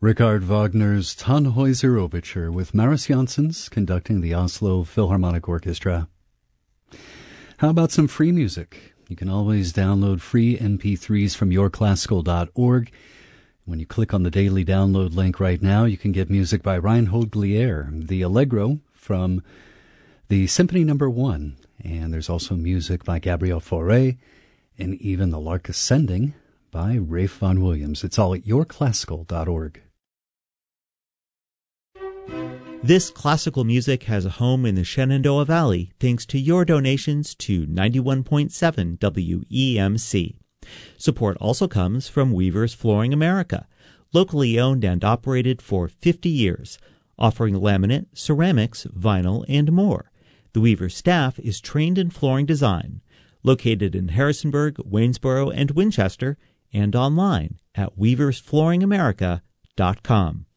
Richard Wagner's Tannhäuser Overture with Maris Janssens conducting the Oslo Philharmonic Orchestra. How about some free music? You can always download free MP3s from yourclassical.org. When you click on the daily download link right now, you can get music by Reinhold Glier, the Allegro from the Symphony No. 1. And there's also music by Gabriel Fauré and even the Lark Ascending by Ralph Vaughan Williams. It's all at yourclassical.org. This classical music has a home in the Shenandoah Valley thanks to your donations to 91.7 WEMC. Support also comes from Weaver's Flooring America, locally owned and operated for 50 years, offering laminate, ceramics, vinyl, and more. The Weaver's staff is trained in flooring design, located in Harrisonburg, Waynesboro, and Winchester, and online at weaversflooringamerica.com.